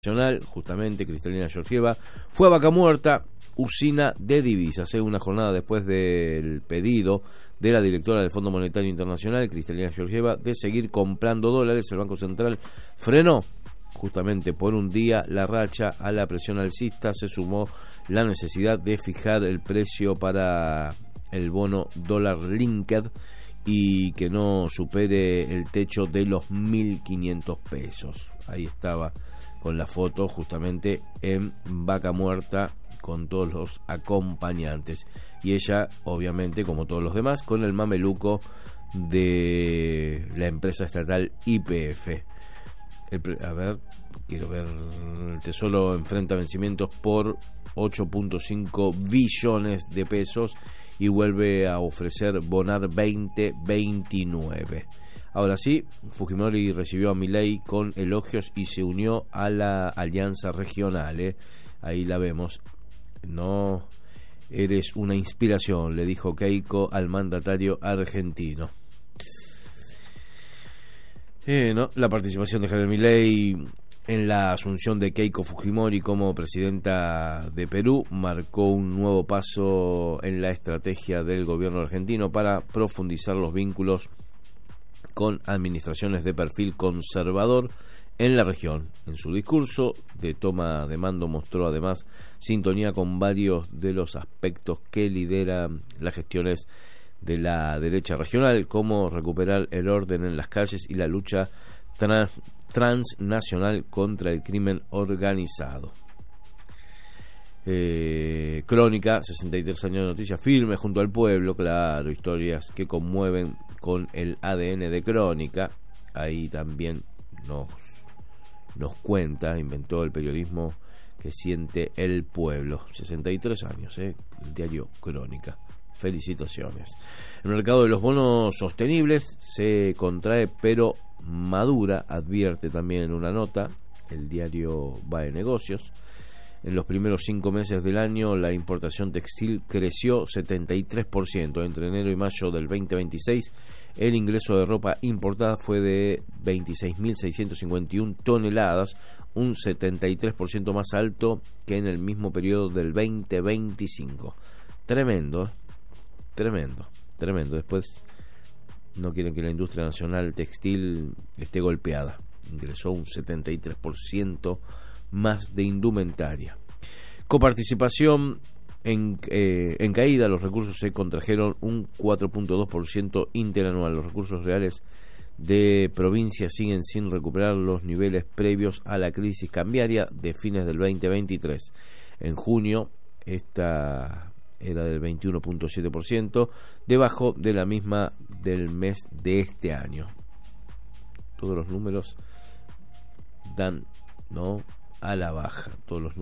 Nacional, justamente Cristalina Georgieva, fue a Vaca Muerta, usina de divisas. Una jornada después del pedido de la directora del Fondo Monetario Internacional, Cristalina Georgieva, de seguir comprando dólares, el Banco Central frenó justamente por un día la racha a la presión alcista. Se sumó la necesidad de fijar el precio para el bono dólar linked y que no supere el techo de los 1.500 pesos. Ahí estaba con la foto justamente en Vaca Muerta con todos los acompañantes, y ella obviamente como todos los demás con el mameluco de la empresa estatal YPF. Quiero ver, el Tesoro enfrenta vencimientos por 8.5 billones de pesos y vuelve a ofrecer bonar 2029. Ahora sí, Fujimori recibió a Milei con elogios y se unió a la alianza regional. Ahí la vemos. No eres una inspiración, le dijo Keiko al mandatario argentino. La participación de Javier Milei en la asunción de Keiko Fujimori como presidenta de Perú marcó un nuevo paso en la estrategia del gobierno argentino para profundizar los vínculos con administraciones de perfil conservador en la región. En su discurso de toma de mando mostró además sintonía con varios de los aspectos que lideran las gestiones de la derecha regional, como recuperar el orden en las calles y la lucha transnacional contra el crimen organizado. Crónica, 63 años de noticias firme junto al pueblo, claro, historias que conmueven con el ADN de Crónica. Ahí también nos cuenta, inventó el periodismo que siente el pueblo. 63 años, el diario Crónica. Felicitaciones. El mercado de los bonos sostenibles se contrae pero madura, advierte también en una nota el diario BAE Negocios. En los primeros 5 meses del año la importación textil creció 73%. Entre enero y mayo del 2026 el ingreso de ropa importada fue de 26.651 toneladas, un 73% más alto que en el mismo periodo del 2025. Tremendo. Después no quieren que la industria nacional textil esté golpeada. Ingresó un 73% más de indumentaria. Coparticipación en caída, los recursos se contrajeron un 4.2% interanual. Los recursos reales de provincia siguen sin recuperar los niveles previos a la crisis cambiaria de fines del 2023. En junio esta era del 21.7%, debajo de la misma del mes de este año. Todos los números dan a la baja,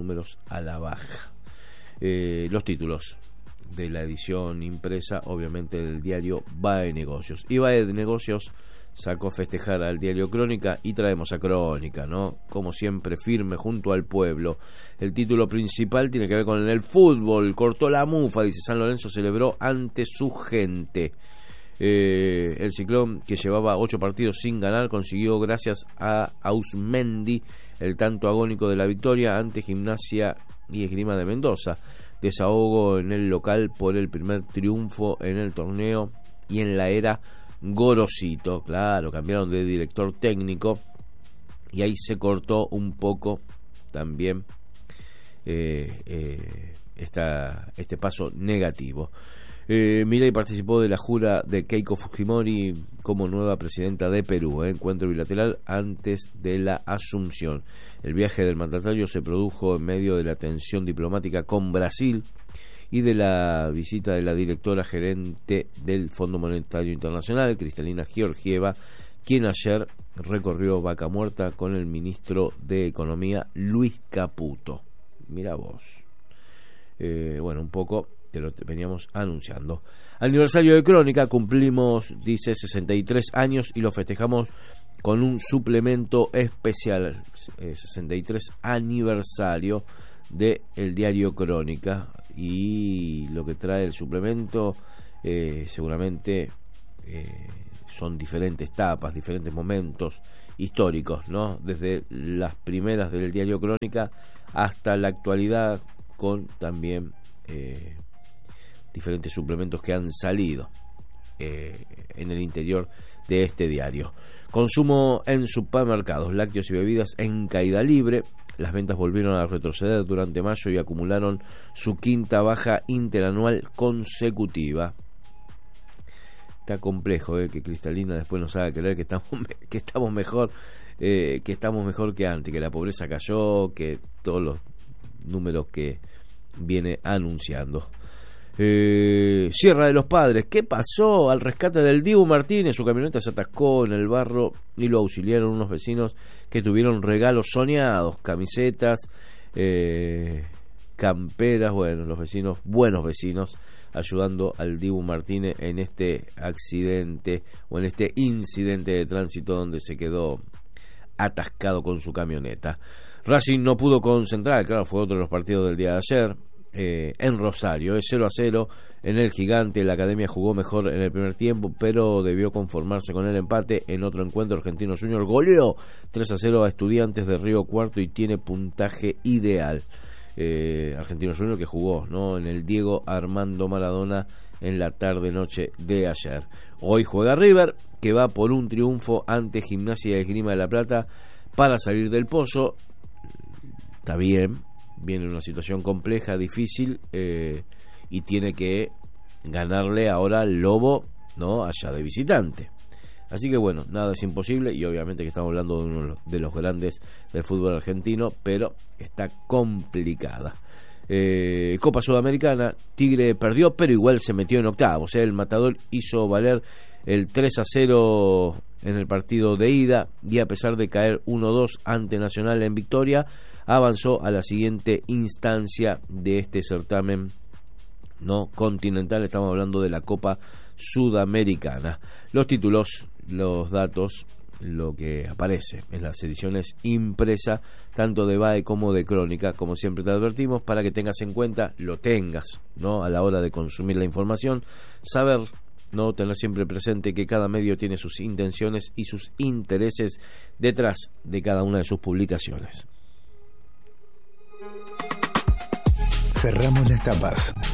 los títulos de la edición impresa, obviamente del diario BAE Negocios. Y BAE Negocios sacó a festejar al diario Crónica y traemos a Crónica, como siempre, firme junto al pueblo. El título principal tiene que ver con el fútbol. Cortó la mufa, dice: San Lorenzo celebró ante su gente. El Ciclón, que llevaba 8 partidos sin ganar, consiguió gracias a Ausmendi el tanto agónico de la victoria ante Gimnasia y Esgrima de Mendoza. Desahogo en el local por el primer triunfo en el torneo y en la era Gorosito. Claro, cambiaron de director técnico y ahí se cortó un poco también este paso negativo. Milei participó de la jura de Keiko Fujimori como nueva presidenta de Perú, encuentro bilateral antes de la asunción. El viaje del mandatario se produjo en medio de la tensión diplomática con Brasil y de la visita de la directora gerente del Fondo Monetario Internacional, Cristalina Georgieva, quien ayer recorrió Vaca Muerta con el ministro de Economía, Luis Caputo. Mira vos. Un poco te lo veníamos anunciando. Aniversario de Crónica, cumplimos, dice, 63 años y lo festejamos con un suplemento especial. 63 aniversario de el diario Crónica, y lo que trae el suplemento seguramente son diferentes tapas, diferentes momentos históricos, ¿no? Desde las primeras del diario Crónica hasta la actualidad, con también diferentes suplementos que han salido en el interior de este diario. Consumo en supermercados, lácteos y bebidas en caída libre. Las ventas volvieron a retroceder durante mayo y acumularon su quinta baja interanual consecutiva. Está complejo que Cristalina después nos haga creer que estamos mejor que antes, que la pobreza cayó, que todos los números que viene anunciando. Sierra de los Padres, ¿qué pasó al rescate del Dibu Martínez? Su camioneta se atascó en el barro y lo auxiliaron unos vecinos que tuvieron regalos soñados, camisetas, camperas, bueno, los vecinos, buenos vecinos, ayudando al Dibu Martínez en este accidente o en este incidente de tránsito donde se quedó atascado con su camioneta. Racing no pudo concentrar, claro, fue otro de los partidos del día de ayer. En Rosario, es 0-0 en el Gigante. La Academia jugó mejor en el primer tiempo, pero debió conformarse con el empate. En otro encuentro, Argentinos Juniors goleó 3-0 a Estudiantes de Río Cuarto y tiene puntaje ideal. Argentinos Juniors que jugó, ¿no?, en el Diego Armando Maradona en la tarde-noche de ayer. Hoy juega River, que va por un triunfo ante Gimnasia y Esgrima de La Plata para salir del pozo. Está bien, viene una situación compleja, difícil, y tiene que ganarle ahora al Lobo, ¿no?, allá de visitante. Así que bueno, nada es imposible, y obviamente que estamos hablando de uno de los grandes del fútbol argentino, pero está complicada. Copa Sudamericana, Tigre perdió, pero igual se metió en octavos. El Matador hizo valer el 3-0 en el partido de ida, y a pesar de caer 1-2 ante Nacional en Victoria, avanzó a la siguiente instancia de este certamen, no continental. Estamos hablando de la Copa Sudamericana. Los títulos, los datos, lo que aparece en las ediciones impresas, tanto de BAE como de Crónica, como siempre te advertimos, para que tengas en cuenta, lo tengas, ¿no?, a la hora de consumir la información, saber, no, tener siempre presente que cada medio tiene sus intenciones y sus intereses detrás de cada una de sus publicaciones. Cerramos las tapas.